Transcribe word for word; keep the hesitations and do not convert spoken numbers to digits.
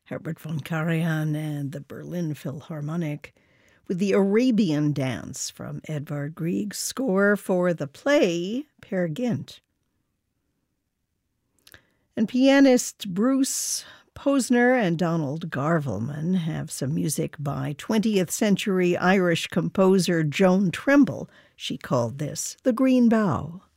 Herbert von Karajan and the Berlin Philharmonic, with the Arabian Dance from Edvard Grieg's score for the play Peer Gynt. And pianist Bruce Posner and Donald Garvelman have some music by twentieth century Irish composer Joan Trimble. She called this The Green Bough.